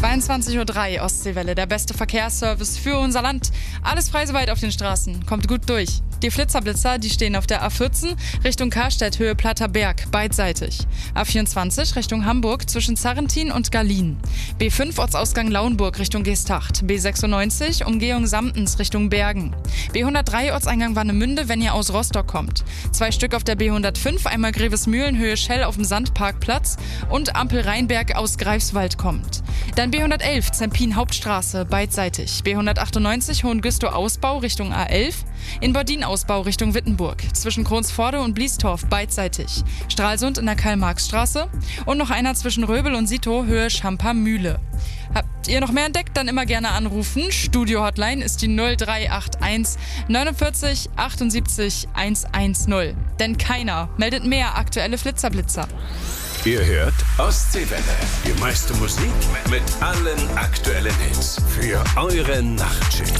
22:03 Uhr Ostseewelle, der beste Verkehrsservice für unser Land. Alles frei soweit auf den Straßen, kommt gut durch. Die Flitzer-Blitzer, die stehen auf der A14 Richtung Karstedt, Höhe Platter Berg, beidseitig. A24 Richtung Hamburg zwischen Zarrentin und Gallien. B5 Ortsausgang Lauenburg Richtung Geesthacht. B96 Umgehung Samtens Richtung Bergen. B103 Ortseingang Warnemünde, wenn ihr aus Rostock kommt. 2 Stück auf der B105, einmal Grevesmühlen, Höhe Schell auf dem Sandparkplatz und Ampel Rheinberg aus Greifswald kommt. Dann B111 Zempin Hauptstraße, beidseitig. B198 Hohengüstow Ausbau Richtung A11. In Bordin Ausbau Richtung Wittenburg. Zwischen Kronsforde und Bliestorf, beidseitig. Stralsund in der Karl-Marx-Straße. Und noch einer zwischen Röbel und Sito, Höhe Schamper-Mühle. Habt ihr noch mehr entdeckt? Dann immer gerne anrufen. Studio-Hotline ist die 0381 49 78 110. Denn keiner meldet mehr aktuelle Flitzer-Blitzer. Ihr hört Ostseewelle. Die meiste Musik mit allen aktuellen Hits für eure Nachtschicht.